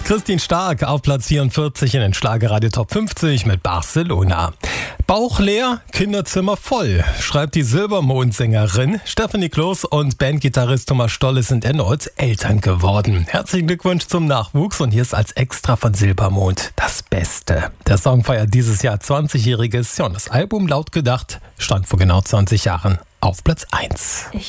Christine Stark auf Platz 44 in den Schlagerradio Top 50 mit Barcelona. Bauch leer, Kinderzimmer voll, schreibt die Silbermond-Sängerin. Stephanie Kloß und Bandgitarrist Thomas Stolle sind erneut Eltern geworden. Herzlichen Glückwunsch zum Nachwuchs und hier ist als Extra von Silbermond das Beste. Der Song feiert dieses Jahr 20-jähriges. Ja, und das Album Laut gedacht stand vor genau 20 Jahren auf Platz 1.